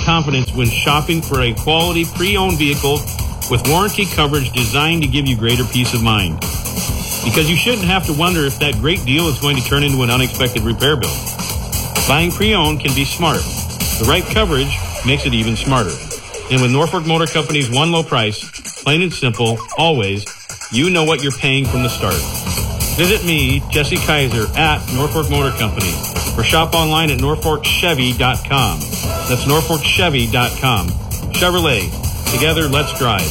confidence when shopping for a quality pre-owned vehicle with warranty coverage designed to give you greater peace of mind. Because you shouldn't have to wonder if that great deal is going to turn into an unexpected repair bill. Buying pre-owned can be smart. The right coverage makes it even smarter. And with Norfolk Motor Company's one low price, plain and simple, always, you know what you're paying from the start. Visit me, Jesse Kaiser, at Norfolk Motor Company, or shop online at norfolkchevy.com. That's norfolkchevy.com. Chevrolet. Together, let's drive.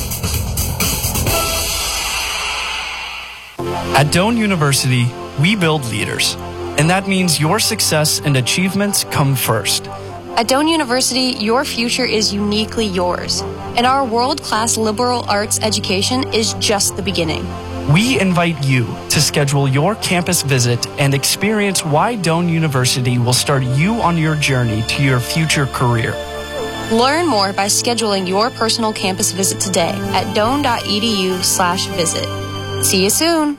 At Doane University, we build leaders, and that means your success and achievements come first. At Doane University, your future is uniquely yours, and our world-class liberal arts education is just the beginning. We invite you to schedule your campus visit and experience why Doane University will start you on your journey to your future career. Learn more by scheduling your personal campus visit today at doane.edu/visit. See you soon.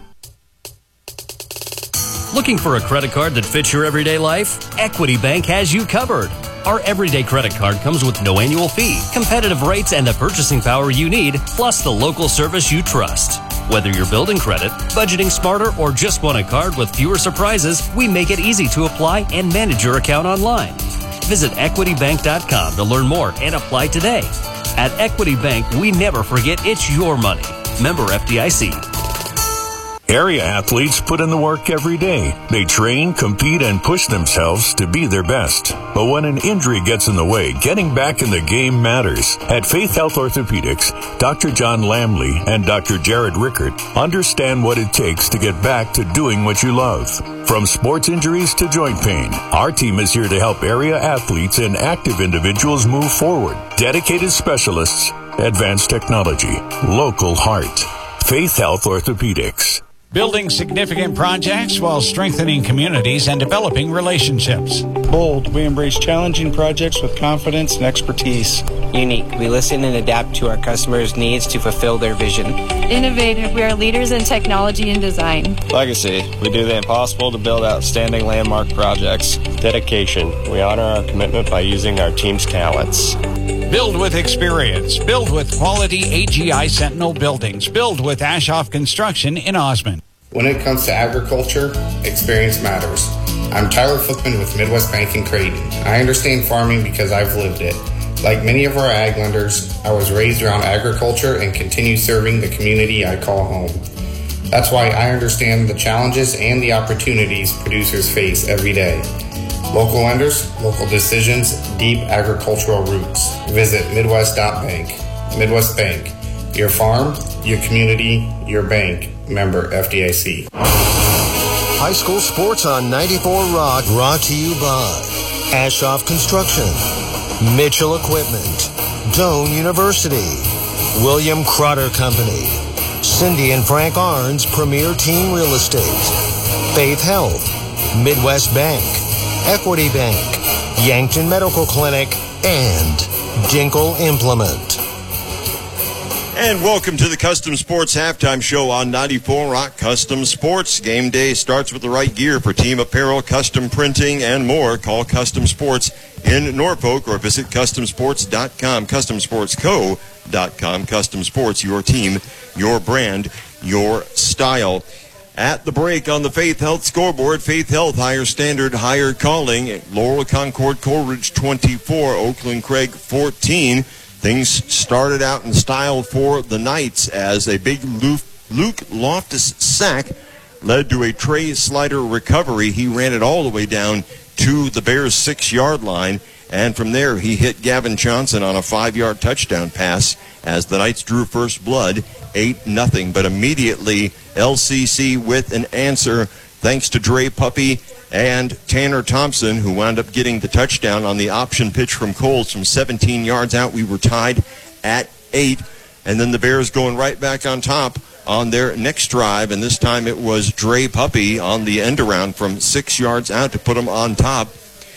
Looking for a credit card that fits your everyday life? Equity Bank has you covered. Our everyday credit card comes with no annual fee, competitive rates, and the purchasing power you need, plus the local service you trust. Whether you're building credit, budgeting smarter, or just want a card with fewer surprises, we make it easy to apply and manage your account online. Visit equitybank.com to learn more and apply today. At Equity Bank, we never forget it's your money. Member FDIC. Area athletes put in the work every day. They train, compete, and push themselves to be their best. But when an injury gets in the way, getting back in the game matters. At Faith Health Orthopedics, Dr. John Lamley and Dr. Jared Rickert understand what it takes to get back to doing what you love. From sports injuries to joint pain, our team is here to help area athletes and active individuals move forward. Dedicated specialists, advanced technology, local heart. Faith Health Orthopedics. Building significant projects while strengthening communities and developing relationships. Bold, we embrace challenging projects with confidence and expertise. Unique, we listen and adapt to our customers' needs to fulfill their vision. Innovative, we are leaders in technology and design. Legacy, we do the impossible to build outstanding landmark projects. Dedication, we honor our commitment by using our team's talents. Build with experience. Build with quality AGI Sentinel buildings. Build with Ashoff Construction in Osmond. When it comes to agriculture, experience matters. I'm Tyler Flickman with Midwest Bank in Creighton. I understand farming because I've lived it. Like many of our ag lenders, I was raised around agriculture and continue serving the community I call home. That's why I understand the challenges and the opportunities producers face every day. Local lenders, local decisions, deep agricultural roots. Visit Midwest.bank. Midwest Bank. Your farm, your community, your bank. Member FDIC. High school sports on 94 Rock, brought to you by Ashoff Construction, Mitchell Equipment, Doane University, William Crotter Company, Cindy and Frank Arns Premier Team Real Estate, Faith Health, Midwest Bank, Equity Bank, Yankton Medical Clinic, and Dinkle Implement. And welcome to the Custom Sports Halftime Show on 94 Rock. Custom Sports. Game day starts with the right gear for team apparel, custom printing, and more. Call Custom Sports in Norfolk or visit CustomSports.com, CustomSportsCo.com. Custom Sports, your team, your brand, your style. At the break on the Faith Health scoreboard, Faith Health, higher standard, higher calling. Laurel, Concord, Coleridge 24, Oakland Craig 14. Things started out in style for the Knights as a big Luke Loftus sack led to a Trey Slider recovery. He ran it all the way down to the Bears' 6-yard line, and from there he hit Gavin Johnson on a 5-yard touchdown pass as the Knights drew first blood, 8-0. But immediately LCC with an answer thanks to Dre Puppy and Tanner Thompson, who wound up getting the touchdown on the option pitch from Coles from 17 yards out. We were tied at 8, and then the Bears going right back on top on their next drive, and this time it was Dre Puppy on the end around from 6 yards out to put them on top.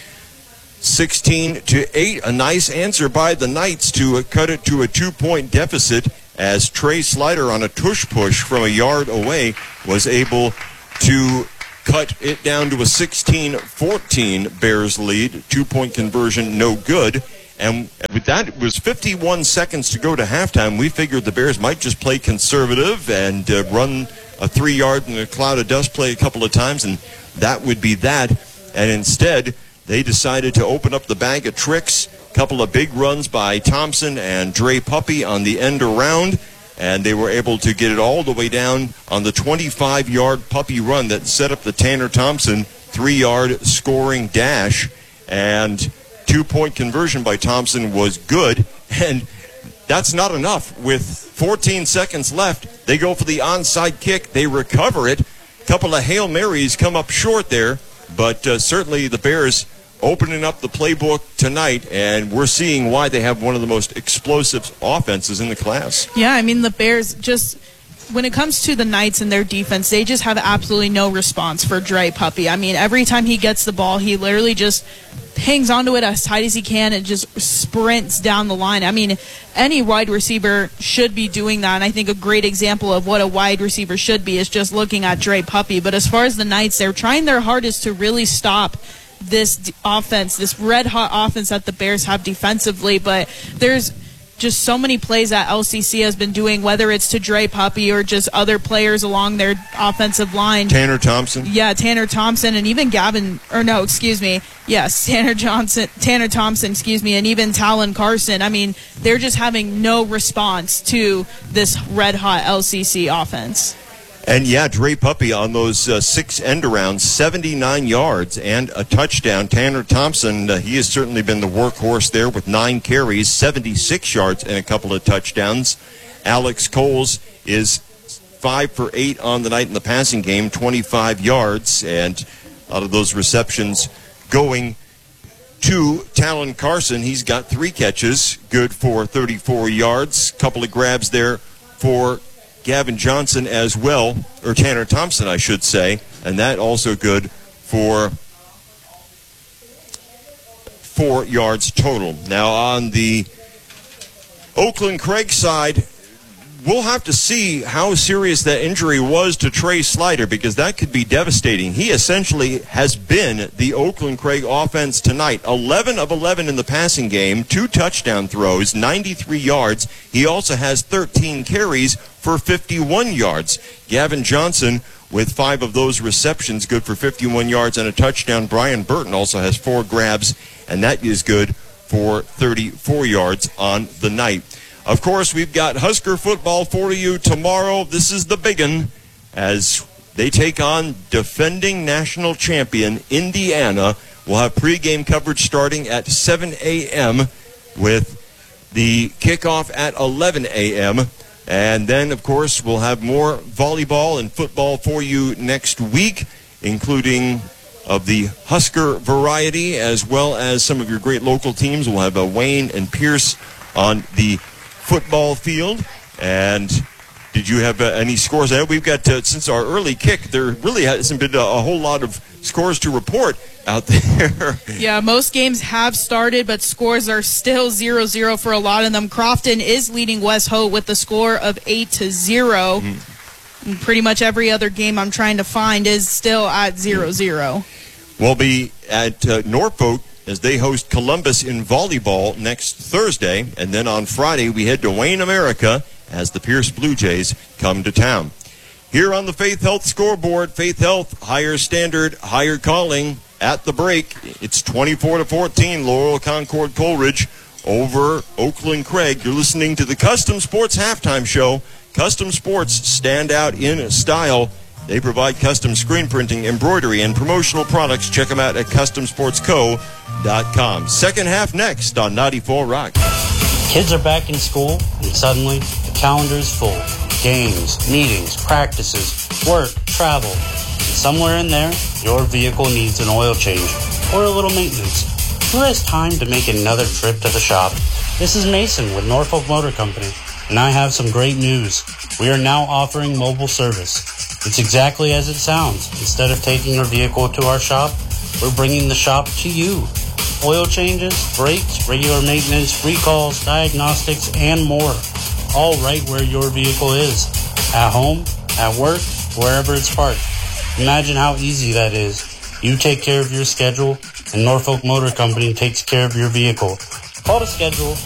16-8, a nice answer by the Knights to cut it to a 2-point deficit as Trey Slider on a tush push from a yard away was able to cut it down to a 16-14 Bears lead. 2-point conversion, no good. And with that, it was 51 seconds to go to halftime. We figured the Bears might just play conservative and run a 3-yard in a cloud of dust play a couple of times, and that would be that. And instead, they decided to open up the bag of tricks. A couple of big runs by Thompson and Dre Puppy on the end around, and they were able to get it all the way down on the 25-yard Puppy run that set up the Tanner Thompson 3-yard scoring dash. And 2-point conversion by Thompson was good, and that's not enough. With 14 seconds left, they go for the onside kick. They recover it. A couple of Hail Marys come up short there, but certainly the Bears opening up the playbook tonight, and we're seeing why they have one of the most explosive offenses in the class. Yeah, I mean, the Bears just, when it comes to the Knights and their defense, they just have absolutely no response for Dre Puppy. I mean, every time he gets the ball, he literally just hangs onto it as tight as he can and just sprints down the line. I mean, any wide receiver should be doing that, and I think a great example of what a wide receiver should be is just looking at Dre Puppy. But as far as the Knights, they're trying their hardest to really stop this offense, this red-hot offense that the Bears have defensively, but there's just so many plays that LCC has been doing, whether it's to Dre Puppy or just other players along their offensive line. Tanner Thompson. Yeah, Tanner Thompson, and even Tanner Thompson, and even Talon Carson. I mean, they're just having no response to this red-hot LCC offense. And, yeah, Dre Puppy on those 6 end-arounds, 79 yards and a touchdown. Tanner Thompson, he has certainly been the workhorse there with 9 carries, 76 yards and a couple of touchdowns. Alex Coles is 5 for 8 on the night in the passing game, 25 yards, and out of those receptions going to Talon Carson. He's got 3 catches, good for 34 yards. Couple of grabs there for Gavin Johnson as well, or Tanner Thompson, I should say, and that also good for 4 yards total. Now on the Oakland Craig side, we'll have to see how serious that injury was to Trey Slider, because that could be devastating. He essentially has been the Oakland Craig offense tonight. 11 of 11 in the passing game, 2 touchdown throws, 93 yards. He also has 13 carries for 51 yards. Gavin Johnson with 5 of those receptions, good for 51 yards and a touchdown. Brian Burton also has 4 grabs, and that is good for 34 yards on the night. Of course, we've got Husker football for you tomorrow. This is the big one as they take on defending national champion Indiana. We'll have pregame coverage starting at 7 a.m. with the kickoff at 11 a.m. And then, of course, we'll have more volleyball and football for you next week, including of the Husker variety, as well as some of your great local teams. We'll have Wayne and Pierce on the football field. And did you have any scores? We've got, since our early kick, there really hasn't been a whole lot of scores to report out there. Yeah, most games have started, but scores are still 0-0 for a lot of them. Crofton is leading West Hope with the score of 8-0. And pretty much every other game I'm trying to find is still at 0-0. We'll be at Norfolk as they host Columbus in volleyball next Thursday. And then on Friday, we head to Wayne, America, as the Pierce Blue Jays come to town. Here on the Faith Health scoreboard, Faith Health, higher standard, higher calling. At the break, it's 24-14, Laurel Concord Coleridge over Oakland Craig. You're listening to the Custom Sports Halftime Show. Custom Sports stand out in style. They provide custom screen printing, embroidery, and promotional products. Check them out at CustomSportsCo.com. Second half next on 94 Rock. Kids are back in school, and suddenly the calendar is full. Games, meetings, practices, work, travel. And somewhere in there, your vehicle needs an oil change or a little maintenance. Who has time to make another trip to the shop? This is Mason with Norfolk Motor Company, and I have some great news. We are now offering mobile service. It's exactly as it sounds. Instead of taking your vehicle to our shop, we're bringing the shop to you. Oil changes, brakes, regular maintenance, recalls, diagnostics, and more. All right where your vehicle is. At home, at work, wherever it's parked. Imagine how easy that is. You take care of your schedule, and Norfolk Motor Company takes care of your vehicle. Call to schedule